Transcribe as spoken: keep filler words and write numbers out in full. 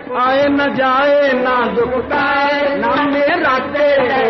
आए न जाए ना दुख पाए ना मेरा तेरे